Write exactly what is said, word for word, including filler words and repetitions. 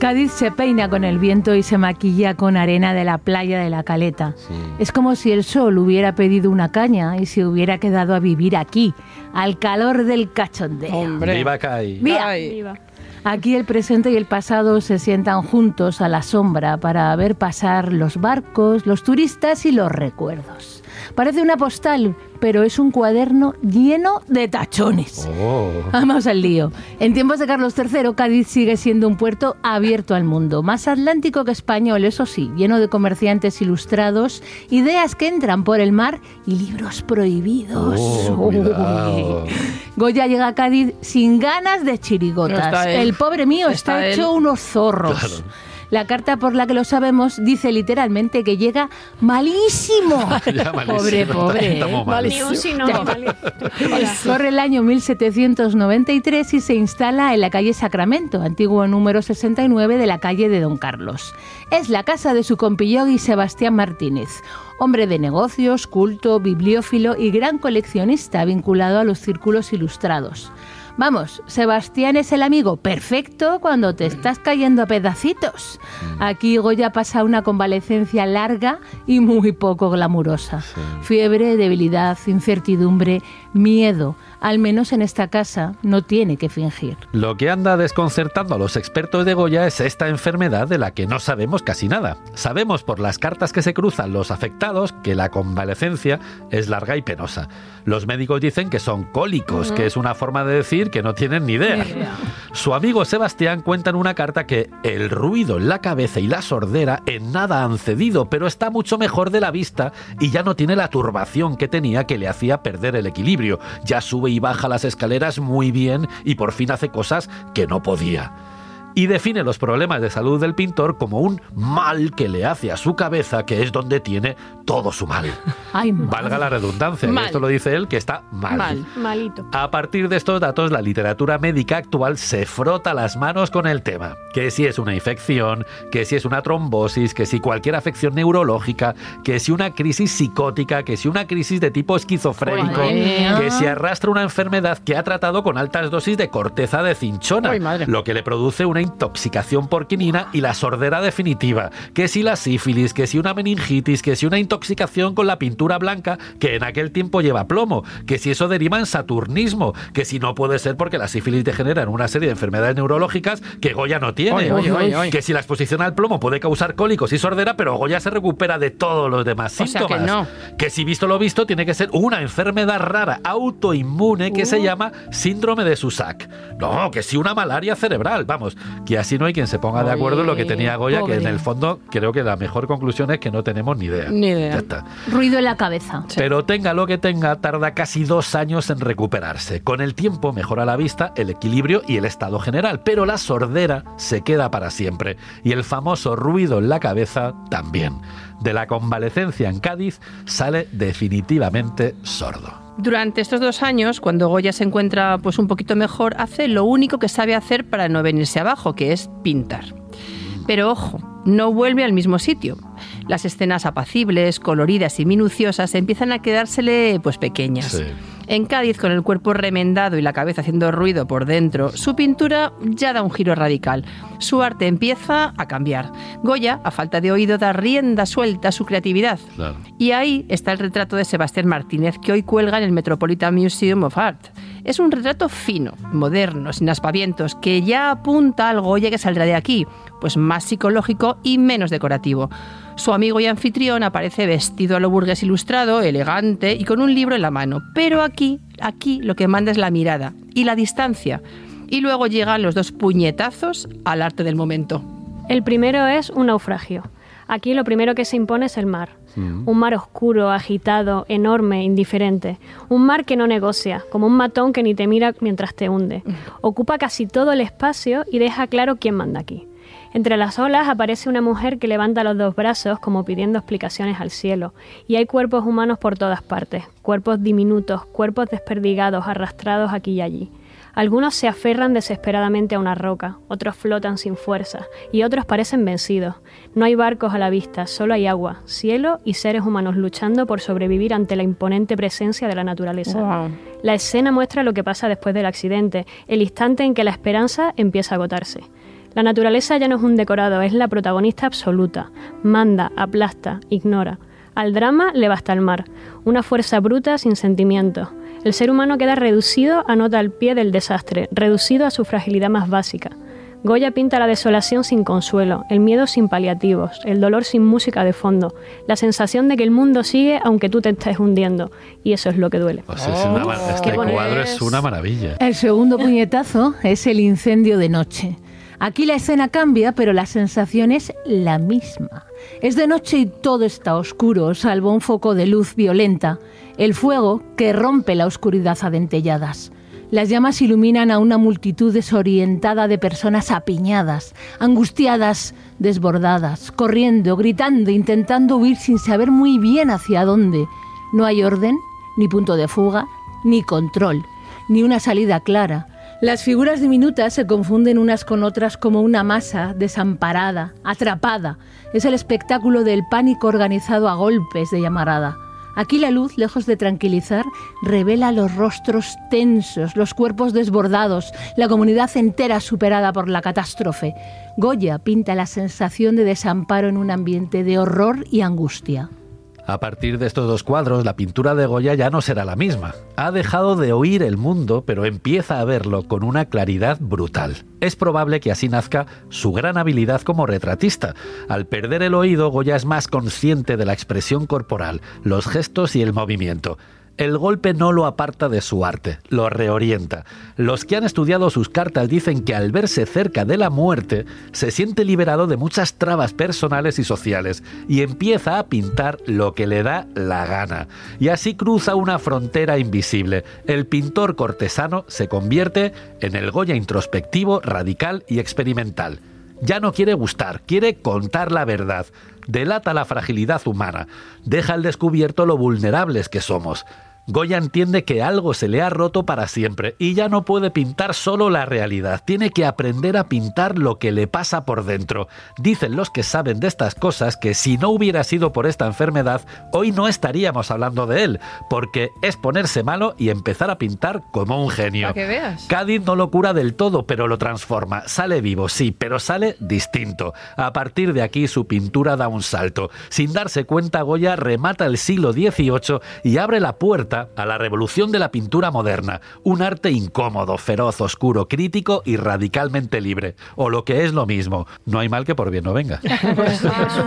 Cádiz se peina con el viento y se maquilla con arena de la playa de la Caleta. Sí. Es como si el sol hubiera pedido una caña y se hubiera quedado a vivir aquí, al calor del cachondeo. ¡Hombre! ¡Viva Cádiz! ¡Viva! ¡Viva! Aquí el presente y el pasado se sientan juntos a la sombra para ver pasar los barcos, los turistas y los recuerdos. Parece una postal, pero es un cuaderno lleno de tachones. Oh. Vamos al lío. En tiempos de Carlos tercero, Cádiz sigue siendo un puerto abierto al mundo, más atlántico que español, eso sí, lleno de comerciantes ilustrados, ideas que entran por el mar y libros prohibidos. Oh, cuidado. Goya llega a Cádiz sin ganas de chirigotas. El pobre mío está, está hecho él. unos zorros. Claro. La carta por la que lo sabemos dice literalmente que llega malísimo. Ya, malísimo. Pobre, pobre. Malísimo. Ni un sinónimo. Corre el año mil setecientos noventa y tres y se instala en la calle Sacramento, antiguo número sesenta y nueve de la calle de Don Carlos. Es la casa de su compillogui Sebastián Martínez, hombre de negocios, culto, bibliófilo y gran coleccionista vinculado a los círculos ilustrados. Vamos, Sebastián es el amigo perfecto cuando te estás cayendo a pedacitos. Aquí Goya pasa una convalecencia larga y muy poco glamurosa. Sí. Fiebre, debilidad, incertidumbre, miedo. Al menos en esta casa no tiene que fingir. Lo que anda desconcertando a los expertos de Goya es esta enfermedad de la que no sabemos casi nada. Sabemos por las cartas que se cruzan los afectados que la convalecencia es larga y penosa. Los médicos dicen que son cólicos, uh-huh. que es una forma de decir que no tienen ni idea. Su amigo Sebastián cuenta en una carta que el ruido en la cabeza y la sordera en nada han cedido, pero está mucho mejor de la vista y ya no tiene la turbación que tenía que le hacía perder el equilibrio. Ya sube y baja las escaleras muy bien y por fin hace cosas que no podía. Y define los problemas de salud del pintor como un mal que le hace a su cabeza, que es donde tiene todo su mal. Ay, mal. Valga la redundancia, y esto lo dice él, que está mal. Mal, malito. A partir de estos datos, la literatura médica actual se frota las manos con el tema. Que si es una infección, que si es una trombosis, que si cualquier afección neurológica, que si una crisis psicótica, que si una crisis de tipo esquizofrénico, Oye, que si arrastra una enfermedad que ha tratado con altas dosis de corteza de cinchona, Oye, madre. lo que le produce una intoxicación por quinina y la sordera definitiva, que si la sífilis, que si una meningitis, que si una intoxicación con la pintura blanca que en aquel tiempo lleva plomo, que si eso deriva en saturnismo, que si no puede ser porque la sífilis degenera en una serie de enfermedades neurológicas que Goya no tiene, oye, oye, oye, oye. que si la exposición al plomo puede causar cólicos y sordera, pero Goya se recupera de todos los demás o síntomas, sea que, no. que si visto lo visto tiene que ser una enfermedad rara autoinmune que uh. se llama síndrome de Susac, no, que si una malaria cerebral, vamos, que así no hay quien se ponga Oye, de acuerdo en lo que tenía Goya, pobre. Que en el fondo creo que la mejor conclusión es que no tenemos ni idea. Ni idea. Ya está. Ruido en la cabeza. Sí. Pero tenga lo que tenga, tarda casi dos años en recuperarse. Con el tiempo mejora la vista, el equilibrio y el estado general, pero la sordera se queda para siempre y el famoso ruido en la cabeza también. De la convalecencia en Cádiz sale definitivamente sordo. Durante estos dos años, cuando Goya se encuentra pues un poquito mejor, hace lo único que sabe hacer para no venirse abajo, que es pintar. Pero ojo, no vuelve al mismo sitio. Las escenas apacibles, coloridas y minuciosas empiezan a quedársele pues pequeñas. Sí. En Cádiz, con el cuerpo remendado y la cabeza haciendo ruido por dentro, su pintura ya da un giro radical. Su arte empieza a cambiar. Goya, a falta de oído, da rienda suelta a su creatividad. Claro. Y ahí está el retrato de Sebastián Martínez, que hoy cuelga en el Metropolitan Museum of Art. Es un retrato fino, moderno, sin aspavientos, que ya apunta al Goya que saldrá de aquí, pues más psicológico y menos decorativo. Su amigo y anfitrión aparece vestido a lo burgués ilustrado, elegante y con un libro en la mano. Pero aquí, aquí lo que manda es la mirada y la distancia. Y luego llegan los dos puñetazos al arte del momento. El primero es un naufragio. Aquí lo primero que se impone es el mar. Mm. Un mar oscuro, agitado, enorme, indiferente. Un mar que no negocia, como un matón que ni te mira mientras te hunde. Mm. Ocupa casi todo el espacio y deja claro quién manda aquí. Entre las olas aparece una mujer que levanta los dos brazos como pidiendo explicaciones al cielo. Y hay cuerpos humanos por todas partes. Cuerpos diminutos, cuerpos desperdigados, arrastrados aquí y allí. Algunos se aferran desesperadamente a una roca, otros flotan sin fuerza y otros parecen vencidos. No hay barcos a la vista, solo hay agua, cielo y seres humanos luchando por sobrevivir ante la imponente presencia de la naturaleza. Wow. La escena muestra lo que pasa después del accidente, el instante en que la esperanza empieza a agotarse. La naturaleza ya no es un decorado, es la protagonista absoluta. Manda, aplasta, ignora. Al drama le basta el mar, una fuerza bruta sin sentimientos. El ser humano queda reducido a nota al pie del desastre, reducido a su fragilidad más básica. Goya pinta la desolación sin consuelo, el miedo sin paliativos, el dolor sin música de fondo, la sensación de que el mundo sigue aunque tú te estés hundiendo. Y eso es lo que duele. Pues es una, este Qué cuadro es. es una maravilla. El segundo puñetazo es el incendio de noche. Aquí la escena cambia, pero la sensación es la misma. Es de noche y todo está oscuro, salvo un foco de luz violenta, el fuego que rompe la oscuridad a dentelladas. Las llamas iluminan a una multitud desorientada de personas apiñadas, angustiadas, desbordadas, corriendo, gritando, intentando huir sin saber muy bien hacia dónde. No hay orden, ni punto de fuga, ni control, ni una salida clara. Las figuras diminutas se confunden unas con otras como una masa desamparada, atrapada. Es el espectáculo del pánico organizado a golpes de llamarada. Aquí la luz, lejos de tranquilizar, revela los rostros tensos, los cuerpos desbordados, la comunidad entera superada por la catástrofe. Goya pinta la sensación de desamparo en un ambiente de horror y angustia. A partir de estos dos cuadros, la pintura de Goya ya no será la misma. Ha dejado de oír el mundo, pero empieza a verlo con una claridad brutal. Es probable que así nazca su gran habilidad como retratista. Al perder el oído, Goya es más consciente de la expresión corporal, los gestos y el movimiento. El golpe no lo aparta de su arte, lo reorienta. Los que han estudiado sus cartas dicen que al verse cerca de la muerte, se siente liberado de muchas trabas personales y sociales y empieza a pintar lo que le da la gana. Y así cruza una frontera invisible. El pintor cortesano se convierte en el Goya introspectivo, radical y experimental. Ya no quiere gustar, quiere contar la verdad. Delata la fragilidad humana, deja al descubierto lo vulnerables que somos. Goya entiende que algo se le ha roto para siempre y ya no puede pintar solo la realidad, tiene que aprender a pintar lo que le pasa por dentro. Dicen los que saben de estas cosas que si no hubiera sido por esta enfermedad, hoy no estaríamos hablando de él, porque es ponerse malo y empezar a pintar como un genio. Para que veas. Cádiz no lo cura del todo, pero lo transforma. Sale vivo, sí, pero sale distinto. A partir de aquí su pintura da un salto. Sin darse cuenta, Goya remata el siglo dieciocho y abre la puerta a la revolución de la pintura moderna, un arte incómodo, feroz, oscuro, crítico y radicalmente libre. O lo que es lo mismo, no hay mal que por bien no venga.